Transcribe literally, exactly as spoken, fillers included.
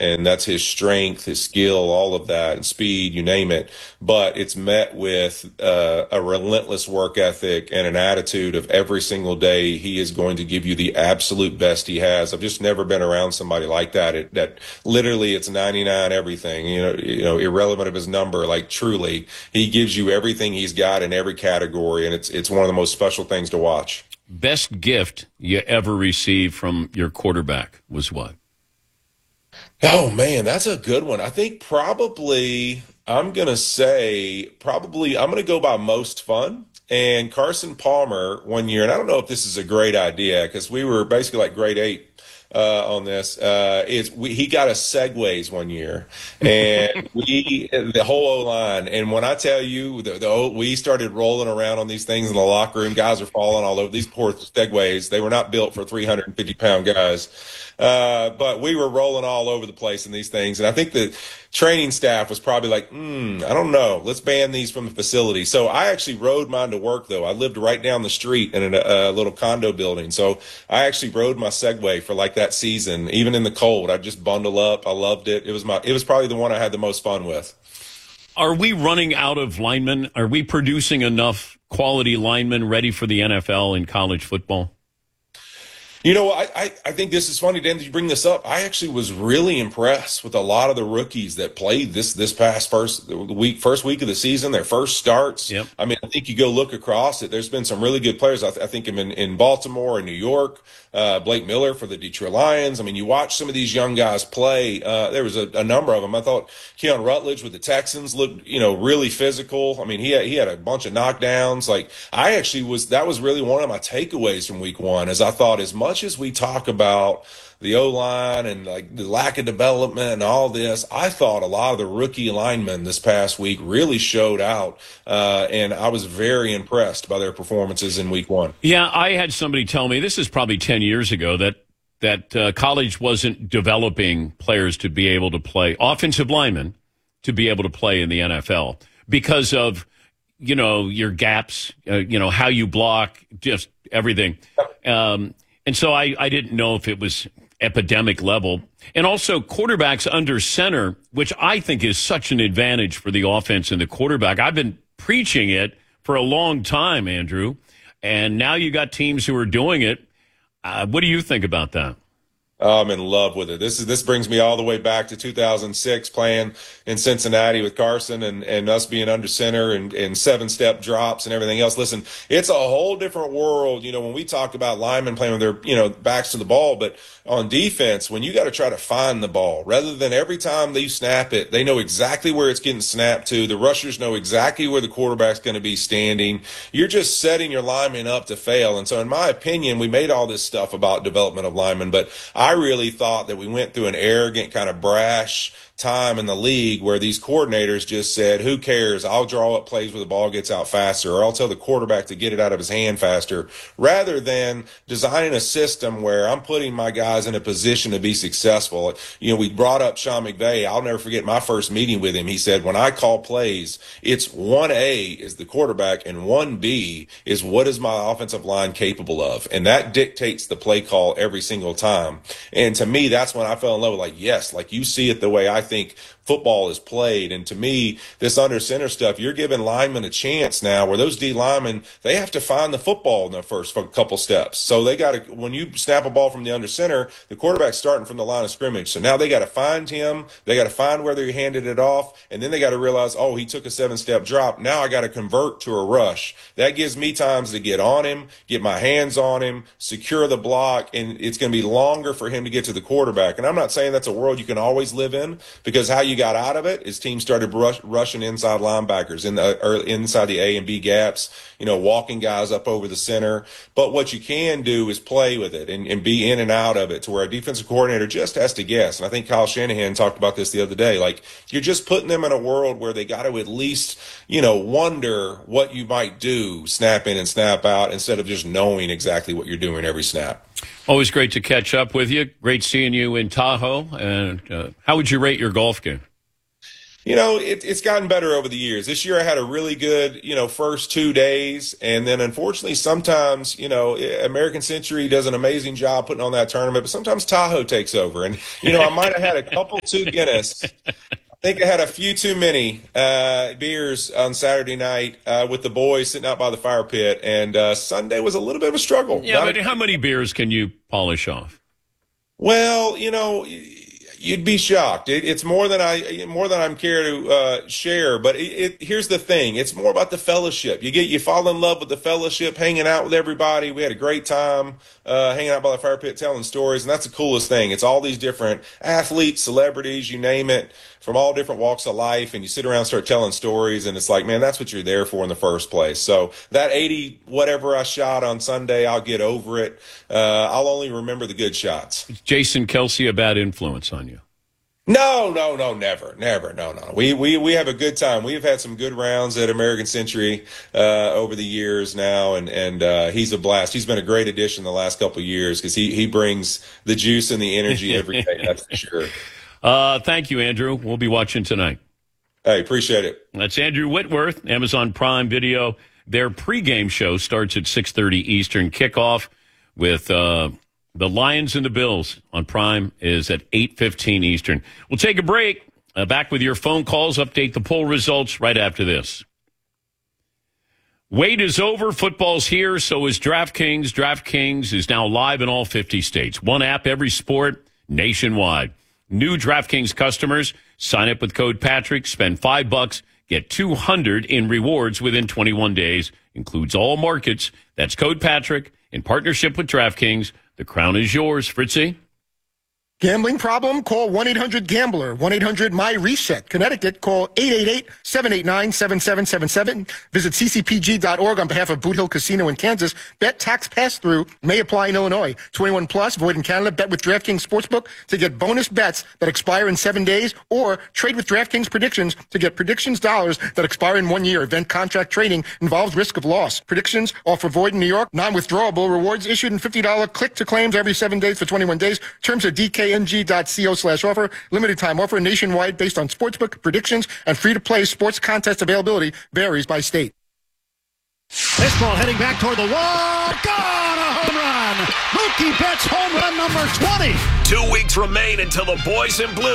and that's his strength, his skill, all of that, and speed, you name it. But it's met with uh, a relentless work ethic and an attitude of every single day he is going to give you the absolute best he has. I've just never been around somebody like that. It, that literally it's ninety-nine everything, you know, you know, irrelevant of his number. Like truly, he gives you everything he's got in every category, and it's it's one of the most special things to watch. Best gift you ever received from your quarterback was what? Oh, man, that's a good one. I think probably, I'm going to say, probably, I'm going to go by most fun. And Carson Palmer one year, and I don't know if this is a great idea because we were basically like grade eight uh, on this, uh, is we, he got us Segways one year. And we, the whole O-line, and when I tell you, the, the we started rolling around on these things in the locker room, guys are falling all over. These poor Segways, they were not built for three hundred fifty pound guys. Uh, but we were rolling all over the place in these things. And I think the training staff was probably like, hmm, I don't know. Let's ban these from the facility. So I actually rode mine to work, though. I lived right down the street in a, a little condo building. So I actually rode my Segway for like that season, even in the cold. I'd just bundle up. I loved it. It was my, it was probably the one I had the most fun with. Are we running out of linemen? Are we producing enough quality linemen ready for the N F L and college football? You know, I, I, I think this is funny, Dan, that you bring this up. I actually was really impressed with a lot of the rookies that played this this past first the week, first week of the season, their first starts. Yep. I mean, I think you go look across it. There's been some really good players. I, th- I think in, in Baltimore and New York, uh, Blake Miller for the Detroit Lions. I mean, you watch some of these young guys play. Uh, there was a, a number of them. I thought Keon Rutledge with the Texans looked, you know, really physical. I mean, he had, he had a bunch of knockdowns. Like, I actually was, that was really one of my takeaways from week one, is I thought as much as we talk about the O-line and like the lack of development and all this, I thought a lot of the rookie linemen this past week really showed out, uh, and I was very impressed by their performances in week one. Yeah, I had somebody tell me, this is probably ten years ago, that that uh, college wasn't developing players to be able to play, offensive linemen, to be able to play in the N F L because of, you know, your gaps, uh, you know, how you block, just everything. Um, and so I, I didn't know if it was epidemic level. And also quarterbacks under center, which I think is such an advantage for the offense and the quarterback. I've been preaching it for a long time, Andrew, and now you got teams who are doing it. Uh, what do you think about that? I'm in love with it. This is this brings me all the way back to two thousand six, playing in Cincinnati with Carson and, and us being under center and, and seven-step drops and everything else. Listen, it's a whole different world, you know, when we talk about linemen playing with their, you know, backs to the ball. But on defense, when you got to try to find the ball, rather than every time they snap it, they know exactly where it's getting snapped to. The rushers know exactly where the quarterback's going to be standing. You're just setting your linemen up to fail. And so, in my opinion, we made all this stuff about development of linemen, but I I really thought that we went through an arrogant, kind of brash time in the league where these coordinators just said, who cares? I'll draw up plays where the ball gets out faster, or I'll tell the quarterback to get it out of his hand faster, rather than designing a system where I'm putting my guys in a position to be successful. You know, we brought up Sean McVay. I'll never forget my first meeting with him. He said, when I call plays, it's one A is the quarterback and one B is what is my offensive line capable of. And that dictates the play call every single time. And to me, that's when I fell in love with, like, yes, like you see it the way I think football is played. And to me, this under center stuff, you're giving linemen a chance now where those D linemen, they have to find the football in the first couple steps. So they got to, when you snap a ball from the under center, the quarterback's starting from the line of scrimmage. So now they got to find him. They got to find whether he handed it off. And then they got to realize, oh, he took a seven step drop. Now I got to convert to a rush. That gives me times to get on him, get my hands on him, secure the block. And it's going to be longer for him to get to the quarterback. And I'm not saying that's a world you can always live in, because how you got out of it is teams started rush, rushing inside linebackers in the or inside the A and B gaps, you know, walking guys up over the center. But what you can do is play with it and, and be in and out of it to where a defensive coordinator just has to guess. And I think Kyle Shanahan talked about this the other day. Like, you're just putting them in a world where they got to at least, you know, wonder what you might do, snap in and snap out, instead of just knowing exactly what you're doing every snap. Always great to catch up with you. Great seeing you in Tahoe. And uh, how would you rate your golf game? You know, it, it's gotten better over the years. This year I had a really good, you know, first two days. And then unfortunately, sometimes, you know, American Century does an amazing job putting on that tournament, but sometimes Tahoe takes over. And, you know, I might have had a couple too Guinness. I think I had a few too many uh, beers on Saturday night uh, with the boys sitting out by the fire pit. And uh, Sunday was a little bit of a struggle. Yeah, Not but a- how many beers can you polish off? Well, you know, you'd be shocked. It, it's more than I more than I'm care to uh, share. But it, it, here's the thing: it's more about the fellowship. You get you fall in love with the fellowship, hanging out with everybody. We had a great time uh, hanging out by the fire pit, telling stories, and that's the coolest thing. It's all these different athletes, celebrities, you name it, from all different walks of life, and you sit around and start telling stories, and it's like, man, that's what you're there for in the first place. So that eighty whatever I shot on Sunday, I'll get over it. Uh, I'll only remember the good shots. Is Jason Kelsey a bad influence on you? No, no, no, never, never, no, no. We we we have a good time. We've had some good rounds at American Century uh, over the years now, and and uh, he's a blast. He's been a great addition the last couple of years because he he brings the juice and the energy every day. That's for sure. Uh, thank you, Andrew. We'll be watching tonight. Hey, appreciate it. That's Andrew Whitworth, Amazon Prime Video. Their pregame show starts at six thirty Eastern. Kickoff with uh, the Lions and the Bills on Prime is at eight fifteen Eastern. We'll take a break. Uh, back with your phone calls. Update the poll results right after this. Wait is over. Football's here. So is DraftKings. DraftKings is now live in all fifty states. One app, every sport, nationwide. New DraftKings customers sign up with code Patrick, spend five bucks, get two hundred in rewards within twenty-one days. Includes all markets. That's code Patrick in partnership with DraftKings. The crown is yours, Fritzy. Gambling problem? Call one eight hundred gambler. one eight hundred my reset. Connecticut, call eight eight eight, seven eight nine, seven seven seven seven. Visit c c p g dot org on behalf of Boot Hill Casino in Kansas. Bet tax pass-through may apply in Illinois. twenty-one plus, void in Canada. Bet with DraftKings Sportsbook to get bonus bets that expire in seven days, or trade with DraftKings Predictions to get predictions dollars that expire in one year. Event contract trading involves risk of loss. Predictions offer void in New York. Non-withdrawable. Rewards issued in fifty dollars click to claims every seven days for twenty-one days. Terms of D K N G dot co slash offer. Limited time offer nationwide based on sportsbook predictions, and free-to-play sports contest availability varies by state. This ball heading back toward the wall. Gone! A home run! Mookie Betts home run number twenty. Two weeks remain until the boys in blue